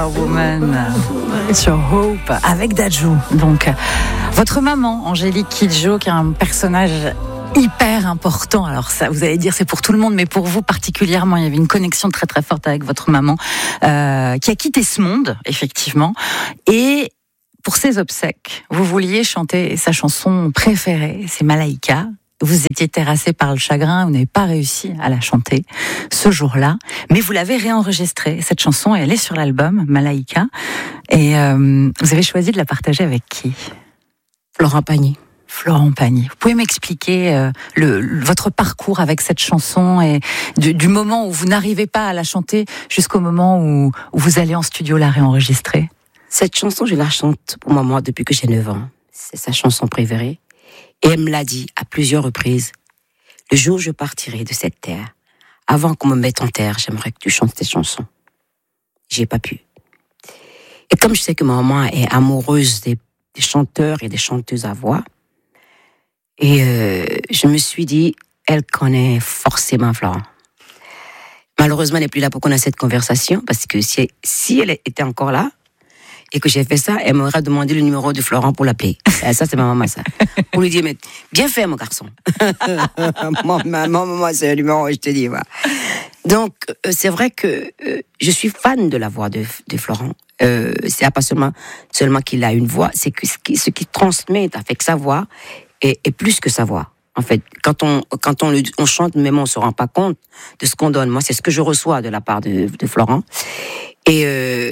Woman sur Hope avec Dadju. Donc, votre maman, Angélique Kidjo, qui est un personnage hyper important. Alors ça, vous allez dire c'est pour tout le monde, mais pour vous particulièrement, il y avait une connexion très très forte avec votre maman, qui a quitté ce monde, effectivement. Et pour ses obsèques, vous vouliez chanter sa chanson préférée, c'est Malaïka. Vous étiez terrassé par le chagrin, vous n'avez pas réussi à la chanter ce jour-là, mais vous l'avez réenregistrée, cette chanson, et elle est sur l'album Malaïka. Et vous avez choisi de la partager avec qui ? Florent Pagny. Florent Pagny. Vous pouvez m'expliquer votre parcours avec cette chanson et du moment où vous n'arrivez pas à la chanter jusqu'au moment où vous allez en studio la réenregistrer ? Cette chanson, je la chante pour maman depuis que j'ai 9 ans. C'est sa chanson préférée. Et elle me l'a dit à plusieurs reprises. Le jour où je partirai de cette terre, avant qu'on me mette en terre, j'aimerais que tu chantes cette chanson. J'ai pas pu. Et comme je sais que ma maman est amoureuse des chanteurs et des chanteuses à voix, et je me suis dit, elle connaît forcément Florent. Malheureusement, elle n'est plus là pour qu'on ait cette conversation, parce que si elle était encore là, et que j'ai fait ça, elle m'aurait demandé le numéro de Florent pour l'appeler. Ça, c'est ma maman, ça. Pour lui dire, mais bien fait, mon garçon. Ma maman, c'est le numéro, je te dis. Voilà. Donc, c'est vrai que je suis fan de la voix de Florent. C'est pas seulement qu'il a une voix, c'est que ce qu'il transmet avec sa voix est plus que sa voix. En fait, quand on chante, même on se rend pas compte de ce qu'on donne. Moi, c'est ce que je reçois de la part de Florent. Et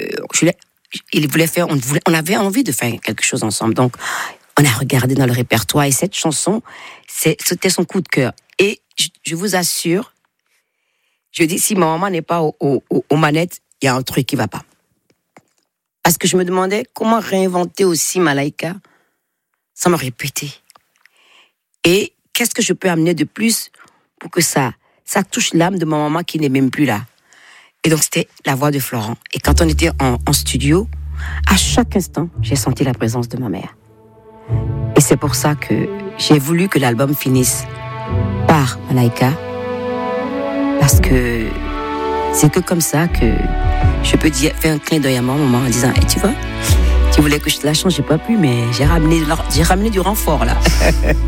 on avait envie de faire quelque chose ensemble. Donc, on a regardé dans le répertoire et cette chanson, c'était son coup de cœur. Et je vous assure, je dis, si ma maman n'est pas aux manettes, il y a un truc qui va pas. Parce que je me demandais comment réinventer aussi Malaïka sans me répéter. Et qu'est-ce que je peux amener de plus pour que ça touche l'âme de ma maman qui n'est même plus là. Et donc, c'était la voix de Florent. Et quand on était en studio, à chaque instant, j'ai senti la présence de ma mère. Et c'est pour ça que j'ai voulu que l'album finisse par Malaïka. Parce que c'est que comme ça que je peux faire un clin d'œil à ma maman en disant, tu vois, tu voulais que je te la chante, j'ai pas pu, mais j'ai ramené du renfort, là.